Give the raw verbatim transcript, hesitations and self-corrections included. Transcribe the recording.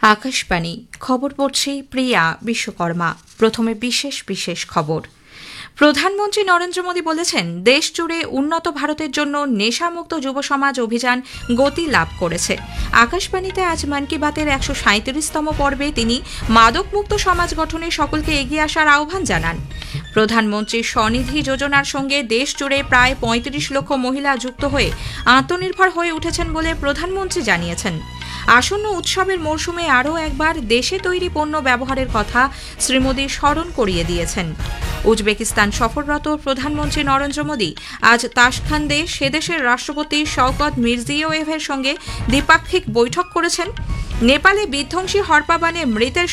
আকাশবাণী খবর পড়ছি প্রিয়া বিশ্বকর্মা। প্রথমে বিশেষ বিশেষ খবর। প্রধানমন্ত্রী নরেন্দ্র মোদী বলেছেন, দেশ জুড়ে উন্নত ভারতের জন্য নেশামুক্ত যুব সমাজ অভিযান গতি লাভ করেছে। আকাশবাণীতে আজ মন কি বাতের একশো সাঁত্রিশতম পর্বে তিনি মাদকমুক্ত সমাজ গঠনে সকলকে এগিয়ে আসার আহ্বান জানান। প্রধানমন্ত্রীর স্বনিধি যোজনার সঙ্গে দেশ জুড়ে প্রায় পঁয়ত্রিশ লক্ষ মহিলা যুক্ত হয়ে আত্মনির্ভর হয়ে উঠেছেন বলে প্রধানমন্ত্রী জানিয়েছেন। আসন্ন উৎসবের মরশুমে আরও একবার দেশে তৈরি পণ্য ব্যবহারের কথা শ্রী মোদী স্মরণ করিয়ে দিয়েছেন। উজবেকিস্তান সফররত প্রধানমন্ত্রী নরেন্দ্র মোদী আজ তাশখান্দে সে দেশের রাষ্ট্রপতি শওকত মির্জিয়োয়েভের সঙ্গে দ্বিপাক্ষিক বৈঠক করেছেন। নেপালে বিধ্বংসী হরপা বানে মৃতের